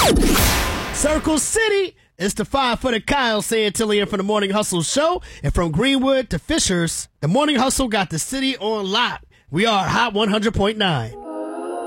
Circle City. It's the 5 for the Kyle saying Tillian from the Morning Hustle show. And from Greenwood to Fishers, the Morning Hustle got the city on lock. We are Hot 100.9.